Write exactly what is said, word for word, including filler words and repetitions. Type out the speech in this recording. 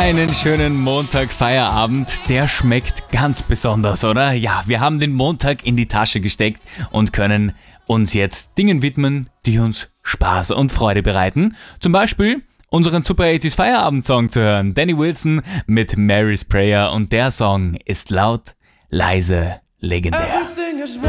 Einen schönen Montag-Feierabend, der schmeckt ganz besonders, oder? Ja, wir haben den Montag in die Tasche gesteckt und können uns jetzt Dingen widmen, die uns Spaß und Freude bereiten. Zum Beispiel unseren Super achtziger Feierabend-Song zu hören. Danny Wilson mit Mary's Prayer und der Song ist laut, leise, legendär.